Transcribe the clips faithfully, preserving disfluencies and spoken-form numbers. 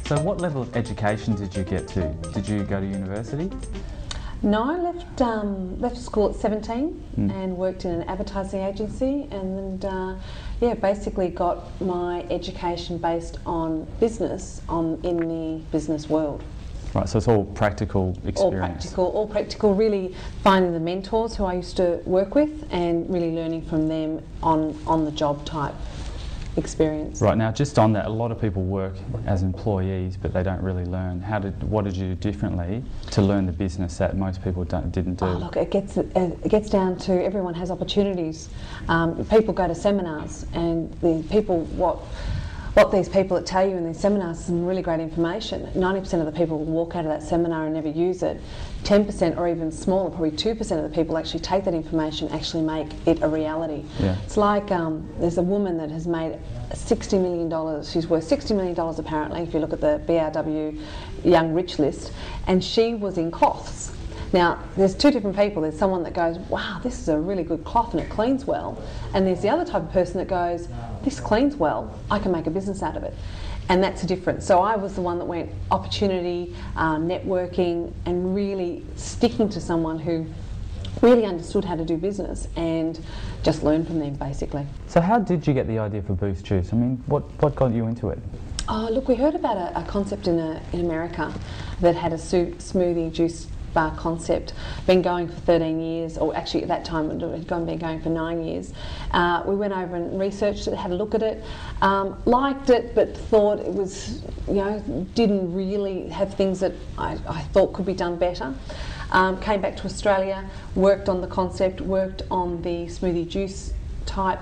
So what level of education did you get to? Did you go to university? No, I left um, left school at seventeen Mm. and worked in an advertising agency, and uh, yeah, basically got my education based on business, on in the business world. Right, so it's all practical experience. All practical, all practical. Really finding the mentors who I used to work with, and really learning from them on on the job type experience. Right, now just on that, a lot of people work as employees but they don't really learn. How did, what did you do differently to learn the business that most people don't, didn't do? Oh, look, it gets it gets down to everyone has opportunities. Um, people go to seminars, and the people what what these people that tell you in these seminars is some really great information. ninety percent of the people will walk out of that seminar and never use it. ten percent or even smaller, probably two percent of the people actually take that information, actually make it a reality. Yeah. It's like um, there's a woman that has made sixty million dollars. She's worth sixty million dollars apparently, if you look at the B R W Young Rich list, and she was in cloths. Now, there's two different people. There's someone that goes, wow, this is a really good cloth and it cleans well. And there's the other type of person that goes, this cleans well, I can make a business out of it. And that's a difference. So I was the one that went opportunity, uh, networking, and really sticking to someone who really understood how to do business and just learn from them, basically. So how did you get the idea for Boost Juice? I mean, what, what got you into it? Oh, look, we heard about a, a concept in, a, in America that had a su- smoothie juice bar concept, been going for thirteen years, or actually at that time it had gone, been going for nine years. Uh, we went over and researched it, had a look at it, um, liked it, but thought it was, you know, didn't really have things that I, I thought could be done better. Um, came back to Australia, worked on the concept, worked on the smoothie juice type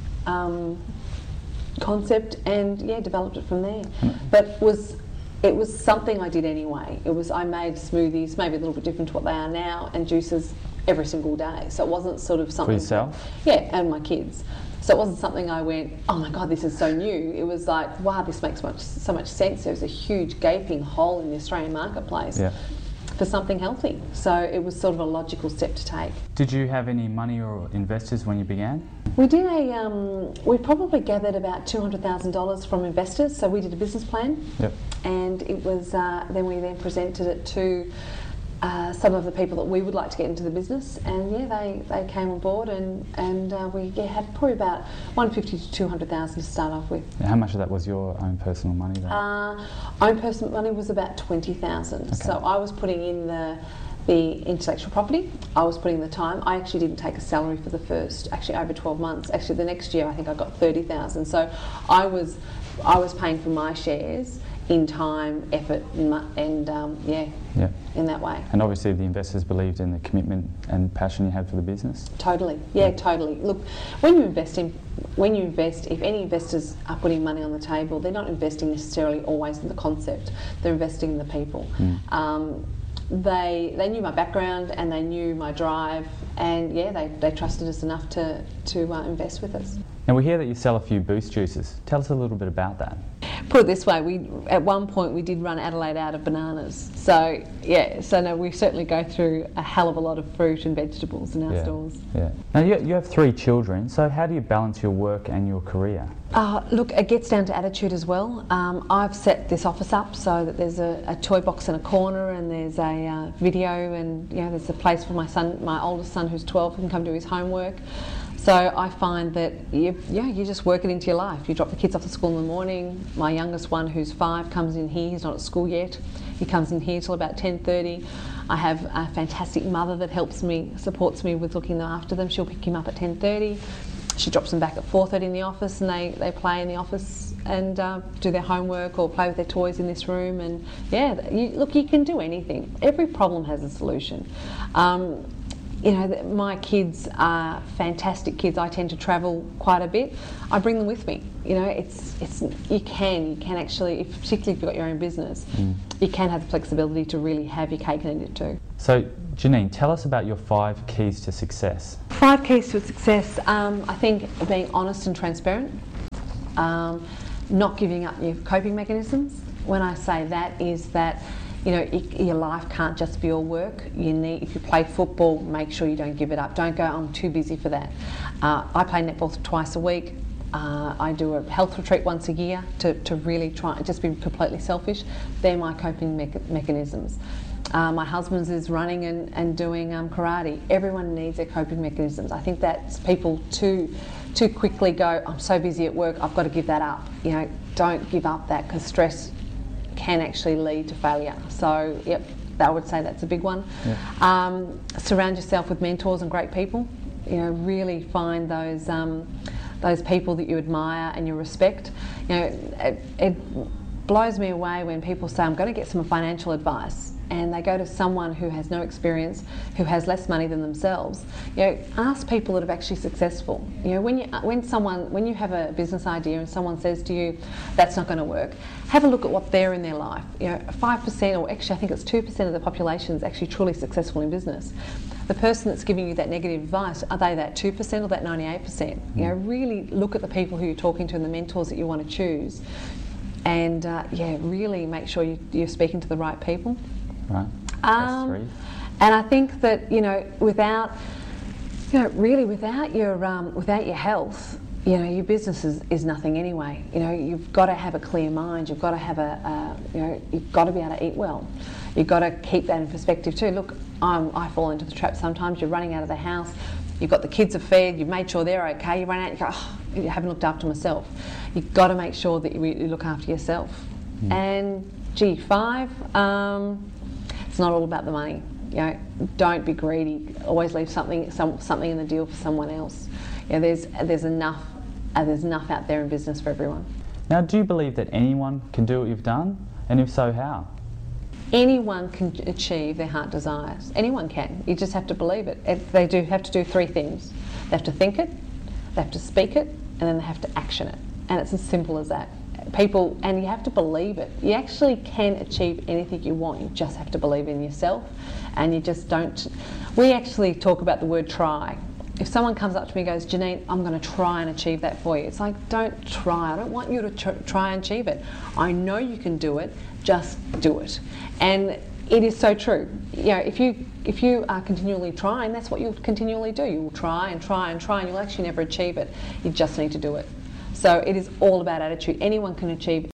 um, concept, and yeah, developed it from there. But was It was something I did anyway. It was I made smoothies, maybe a little bit different to what they are now, and juices every single day. So it wasn't sort of something... For yourself? Yeah, and my kids. So it wasn't something I went, oh my God, this is so new. It was like, wow, this makes much, so much sense. There was a huge gaping hole in the Australian marketplace Yeah. for something healthy. So it was sort of a logical step to take. Did you have any money or investors when you began? We did a, um, we probably gathered about two hundred thousand dollars from investors. So we did a business plan. Yep. And it was, uh, then we then presented it to uh, some of the people that we would like to get into the business, and yeah, they, they came on board, and, and uh, we yeah, had probably about one hundred fifty to two hundred thousand to start off with. Now, how much of that was your own personal money then? Uh, own personal money was about twenty thousand. Okay. So I was putting in the the intellectual property, I was putting the time. I actually didn't take a salary for the first, actually over twelve months. Actually the next year I think I got thirty thousand. So I was I was paying for my shares in time, effort, and, mu- and um, yeah, Yeah. in that way. And obviously the investors believed in the commitment and passion you had for the business. Totally, yeah, totally. Look, when you invest in, when you invest, if any investors are putting money on the table, they're not investing necessarily always in the concept. They're investing in the people. Mm. Um, they they knew my background and they knew my drive, and yeah, they, they trusted us enough to to uh, invest with us. Now we hear that you sell a few Boost juices. Tell us a little bit about that. Put it this way, we at one point we did run Adelaide out of bananas. So yeah, so no, we certainly go through a hell of a lot of fruit and vegetables in our Yeah. stores. Yeah. Now you, you have three children, so how do you balance your work and your career? Uh, look, it gets down to attitude as well. Um, I've set this office up so that there's a, a toy box in a corner, and there's a uh, video, and you know, there's a place for my son, my oldest son who's twelve, who can come do his homework. So I find that you, yeah, you just work it into your life. You drop the kids off at school in the morning. My youngest one, who's five, comes in here. He's not at school yet. He comes in here till about ten thirty. I have a fantastic mother that helps me, supports me with looking after them. She'll pick him up at ten thirty. She drops them back at four thirty in the office, and they, they play in the office and uh, do their homework or play with their toys in this room. And yeah, you, look, you can do anything. Every problem has a solution. Um, You know, th- my kids are fantastic kids. I tend to travel quite a bit. I bring them with me. You know, it's it's you can you can actually, if, particularly if you've got your own business, Mm. you can have the flexibility to really have your cake and eat it too. So Janine, tell us about your five keys to success. Five keys to success. Um, I think being honest and transparent, um, not giving up your coping mechanisms. When I say that is that, you know, y- your life can't just be all work. You need, if you play football, make sure you don't give it up. Don't go, I'm too busy for that. Uh, I play netball twice a week. Uh, I do a health retreat once a year to, to really try just be completely selfish. They're my coping mecha mechanisms. Uh, my husband's is running and, and doing um, karate. Everyone needs their coping mechanisms. I think that's people too too quickly go, I'm so busy at work, I've got to give that up. You know, don't give up that, because stress can actually lead to failure. So, yep, I would say that's a big one. Yeah. Um, surround yourself with mentors and great people. You know, really find those um, those people that you admire and you respect. You know, it, it blows me away when people say, I'm going to get some financial advice, and they go to someone who has no experience, who has less money than themselves. You know, ask people that have actually successful. You know, when you when someone when you have a business idea and someone says to you, that's not going to work, have a look at what they're in their life. You know, five percent, or actually I think it's two percent of the population is actually truly successful in business. The person that's giving you that negative advice, are they that two percent or that ninety-eight percent? You know, really look at the people who you're talking to and the mentors that you want to choose, and uh, yeah, really make sure you, you're speaking to the right people. Right. Um, That's three. And I think that, you know, without, you know, really without your um, without your health, you know, your business is, is nothing anyway. You know, you've got to have a clear mind. You've got to have a, a you know, you've got to be able to eat well. You've got to keep that in perspective too. Look, I'm, I fall into the trap sometimes. You're running out of the house. You've got the kids are fed. You've made sure they're okay. You run out. You go, oh, you haven't looked after myself. You've got to make sure that you, you look after yourself. Mm. And G five. Um, It's not all about the money. You know, don't be greedy. Always leave something, some, something in the deal for someone else. You know, there's there's enough, uh, there's enough out there in business for everyone. Now, do you believe that anyone can do what you've done, and if so, how? Anyone can achieve their heart desires. Anyone can. You just have to believe it. it. They do have to do three things. They have to think it, they have to speak it, and then they have to action it. And it's as simple as that. People, and you have to believe it. You actually can achieve anything you want. You just have to believe in yourself, and you just don't. We actually talk about the word try. If someone comes up to me and goes, Janine, I'm going to try and achieve that for you. It's like, don't try. I don't want you to tr try and achieve it. I know you can do it. Just do it. And it is so true. You know, if you if you are continually trying, that's what you'll continually do. You'll try and try and try, and you'll actually never achieve it. You just need to do it. So it is all about attitude. Anyone can achieve.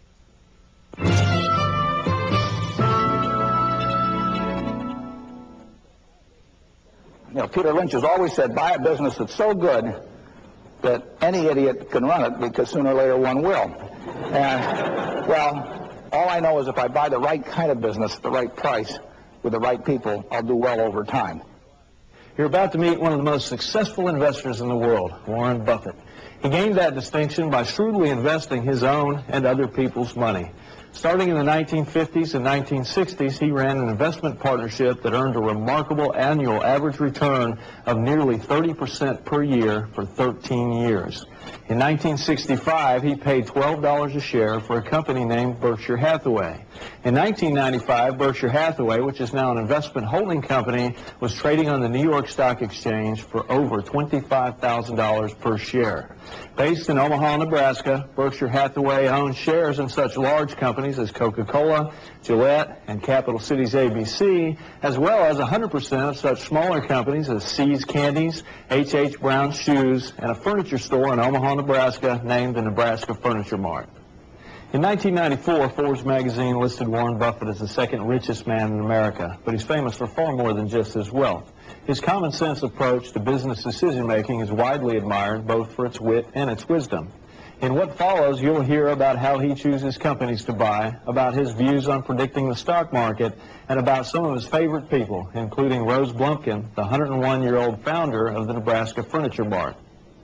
You know, Peter Lynch has always said, buy a business that's so good that any idiot can run it, because sooner or later one will. And, well, all I know is if I buy the right kind of business at the right price with the right people, I'll do well over time. You're about to meet one of the most successful investors in the world, Warren Buffett. He gained that distinction by shrewdly investing his own and other people's money. Starting in the nineteen fifties and nineteen sixties, he ran an investment partnership that earned a remarkable annual average return of nearly thirty percent per year for thirteen years. In nineteen sixty-five, he paid twelve dollars a share for a company named Berkshire Hathaway. In nineteen ninety-five, Berkshire Hathaway, which is now an investment holding company, was trading on the New York Stock Exchange for over twenty-five thousand dollars per share. Based in Omaha, Nebraska, Berkshire Hathaway owns shares in such large companies as Coca-Cola, Gillette, and Capital Cities A B C, as well as one hundred percent of such smaller companies as See's Candies, H H Brown Shoes, and a furniture store in Omaha, Nebraska named the Nebraska Furniture Mart. In nineteen ninety-four, Forbes magazine listed Warren Buffett as the second richest man in America, but he's famous for far more than just his wealth. His common sense approach to business decision-making is widely admired both for its wit and its wisdom. In what follows, you'll hear about how he chooses companies to buy, about his views on predicting the stock market, and about some of his favorite people, including Rose Blumpkin, the one hundred one-year-old founder of the Nebraska Furniture Mart.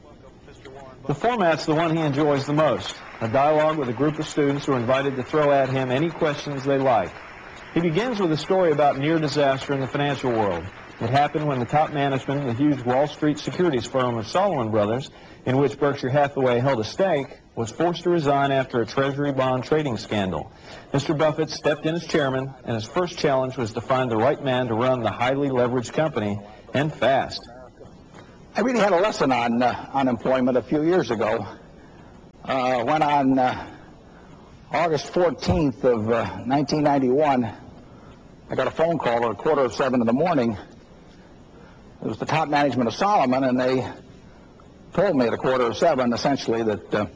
The format's the one he enjoys the most, a dialogue with a group of students who are invited to throw at him any questions they like. He begins with a story about near disaster in the financial world. It happened when the top management of the huge Wall Street securities firm of Salomon Brothers, in which Berkshire Hathaway held a stake, was forced to resign after a treasury bond trading scandal. Mister Buffett stepped in as chairman, and his first challenge was to find the right man to run the highly leveraged company, and fast. I really had a lesson on uh, unemployment a few years ago. Uh, when on uh, August fourteenth of uh, nineteen ninety-one, I got a phone call at a quarter of seven in the morning. It was the top management of Salomon, and they told me at a quarter of seven, essentially, that, uh,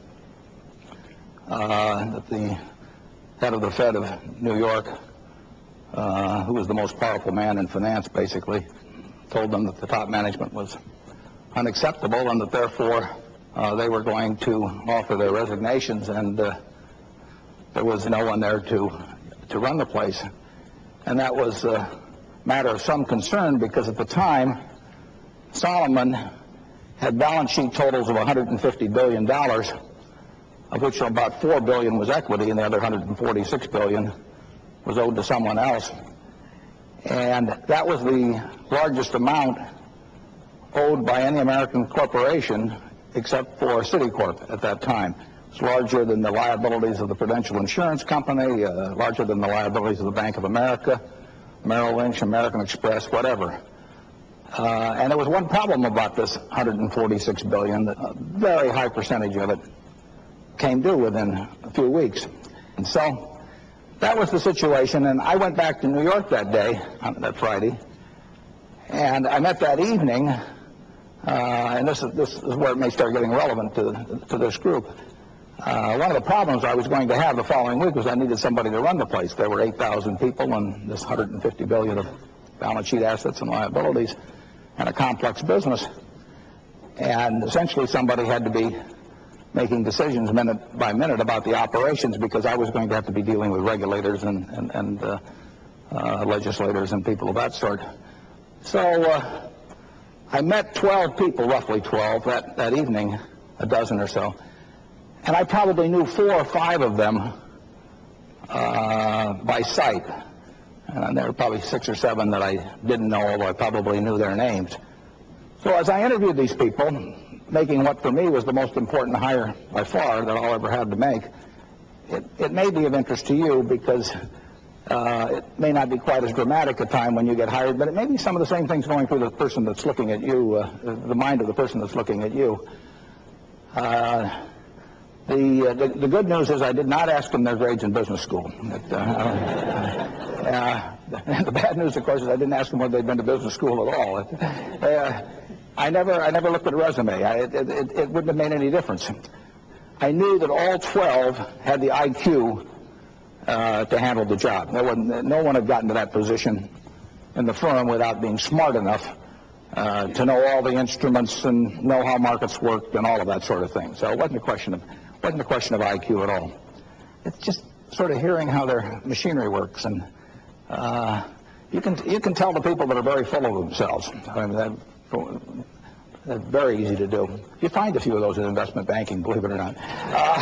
uh, that the head of the Fed of New York, uh, who was the most powerful man in finance, basically, told them that the top management was unacceptable and that therefore uh, they were going to offer their resignations, and uh, there was no one there to to run the place. And that was a matter of some concern, because at the time Salomon had balance sheet totals of one hundred fifty billion dollars, of which about four billion dollars was equity and the other one hundred forty-six billion dollars was owed to someone else. And that was the largest amount owed by any American corporation except for Citicorp at that time. It's larger than the liabilities of the Prudential Insurance Company, uh, larger than the liabilities of the Bank of America, Merrill Lynch, American Express, whatever. Uh, and there was one problem about this one hundred forty-six billion dollars. That a very high percentage of it came due within a few weeks. And so that was the situation, and I went back to New York that day, on that Friday, and I met that evening, uh, and this is, this is where it may start getting relevant to, to this group. Uh, one of the problems I was going to have the following week was I needed somebody to run the place. There were eight thousand people and this one hundred fifty billion dollars of balance sheet assets and liabilities and a complex business. And essentially somebody had to be making decisions minute by minute about the operations, because I was going to have to be dealing with regulators and, and, and uh, uh, legislators and people of that sort. So uh, I met twelve people, roughly twelve, that, that evening, a dozen or so. And I probably knew four or five of them uh, by sight. And there were probably six or seven that I didn't know, although I probably knew their names. So as I interviewed these people, making what for me was the most important hire by far that I'll ever have to make, it, it may be of interest to you, because uh, it may not be quite as dramatic a time when you get hired, but it may be some of the same things going through the person that's looking at you, uh, the mind of the person that's looking at you. Uh, The, uh, the, the good news is I did not ask them their grades in business school. But, uh, uh, the bad news, of course, is I didn't ask them whether they'd been to business school at all. Uh, I never, I never looked at a resume. I, it, it, it wouldn't have made any difference. I knew that all twelve had the I Q uh, to handle the job. No one, no one had gotten to that position in the firm without being smart enough uh, to know all the instruments and know how markets worked and all of that sort of thing. So it wasn't a question of, wasn't a question of I Q at all. It's just sort of hearing how their machinery works, and uh, you can you can tell the people that are very full of themselves. I mean, that, that's very easy to do. You find a few of those in investment banking, believe it or not. Uh,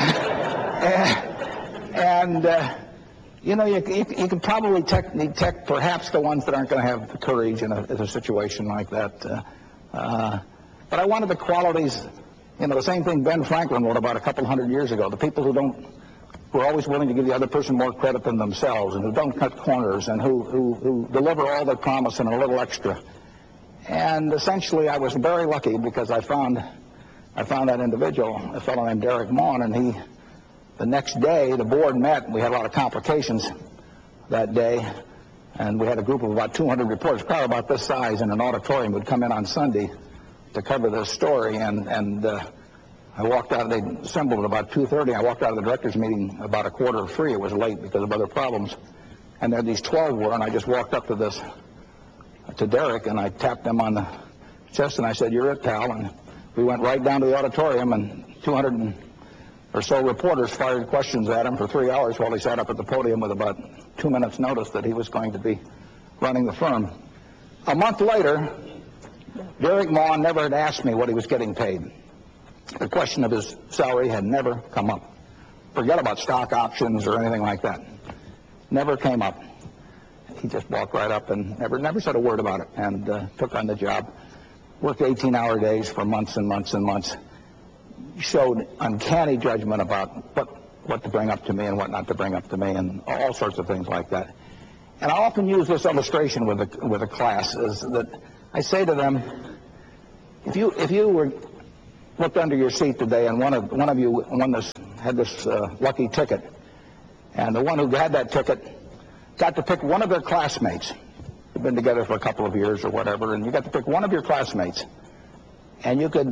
and, and uh, you know, you, you, you can probably tech, detect perhaps the ones that aren't going to have the courage in a, in a situation like that. Uh, uh, but I wanted the qualities, you know, the same thing Ben Franklin wrote about a couple hundred years ago. The people who don't, who are always willing to give the other person more credit than themselves, and who don't cut corners, and who, who, who deliver all their promise and a little extra. And essentially, I was very lucky, because I found, I found that individual, a fellow named Derek Maughan, and he, the next day, the board met. We had a lot of complications that day, and we had a group of about two hundred reporters, probably about this size, in an auditorium, would come in on Sunday to cover this story, and, and uh, I walked out, they assembled at about two thirty. I walked out of the directors' meeting about a quarter of three. It was late because of other problems. And there these twelve were, and I just walked up to this, to Derek, and I tapped him on the chest, and I said, "You're it, pal." And we went right down to the auditorium, and two hundred or so reporters fired questions at him for three hours while he sat up at the podium with about two minutes' notice that he was going to be running the firm. A month later, Derek Maughan never had asked me what he was getting paid. The question of his salary had never come up. Forget about stock options or anything like that. Never came up. He just walked right up and never never said a word about it, and uh, took on the job. Worked eighteen-hour days for months and months and months. Showed uncanny judgment about what, what to bring up to me and what not to bring up to me, and all sorts of things like that. And I often use this illustration with a, with a class, is that I say to them, if you if you were looked under your seat today, and one of one of you won this, had this uh, lucky ticket, and the one who had that ticket got to pick one of their classmates. You've been together for a couple of years or whatever, and you got to pick one of your classmates, and you could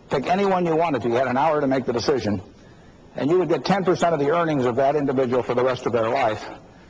pick anyone you wanted to. You had an hour to make the decision. And you would get ten percent of the earnings of that individual for the rest of their life.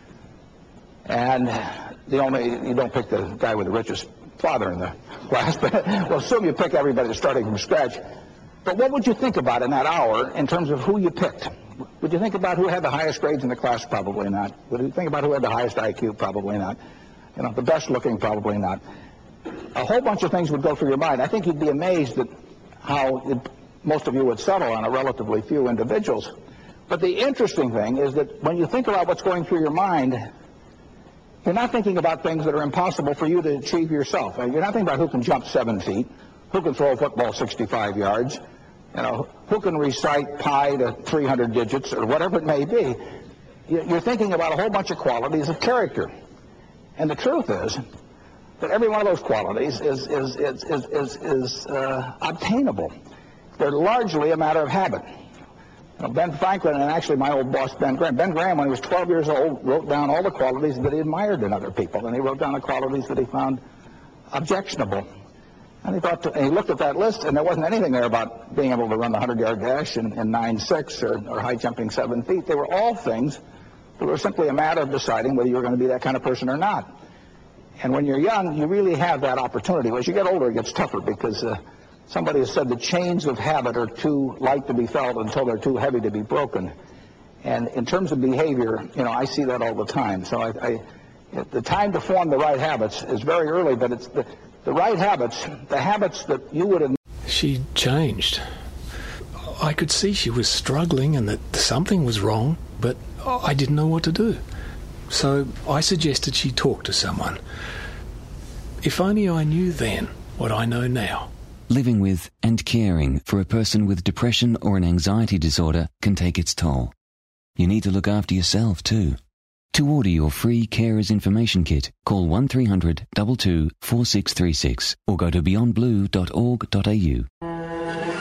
And the only, you don't pick the guy with the richest father in the class, but we'll assume you pick everybody starting from scratch. But what would you think about in that hour in terms of who you picked? Would you think about who had the highest grades in the class? Probably not. Would you think about who had the highest I Q? Probably not. You know, the best looking? Probably not. A whole bunch of things would go through your mind. I think you'd be amazed at how it, most of you would settle on a relatively few individuals. But the interesting thing is that when you think about what's going through your mind, you're not thinking about things that are impossible for you to achieve yourself. You're not thinking about who can jump seven feet, who can throw a football sixty-five yards, you know, who can recite pi to three hundred digits or whatever it may be. You're thinking about a whole bunch of qualities of character. And the truth is that every one of those qualities is, is, is, is, is, is uh, obtainable. They're largely a matter of habit. You know, Ben Franklin and actually my old boss, Ben Graham. Ben Graham, when he was twelve years old, wrote down all the qualities that he admired in other people, and he wrote down the qualities that he found objectionable. And he thought, to, and he looked at that list, and there wasn't anything there about being able to run the hundred-yard dash in, in nine six or, or high jumping seven feet. They were all things that were simply a matter of deciding whether you were going to be that kind of person or not. And when you're young, you really have that opportunity. As you get older, it gets tougher because uh, somebody has said the chains of habit are too light to be felt until they're too heavy to be broken. And in terms of behavior, you know, I see that all the time. So I, I, the time to form the right habits is very early, but it's the, the right habits, the habits that you would... She changed. I could see she was struggling and that something was wrong, but I didn't know what to do. So I suggested she talk to someone. If only I knew then what I know now. Living with and caring for a person with depression or an anxiety disorder can take its toll. You need to look after yourself too. To order your free Carers Information Kit, call one three hundred two two four six three six or go to beyond blue dot org dot a u.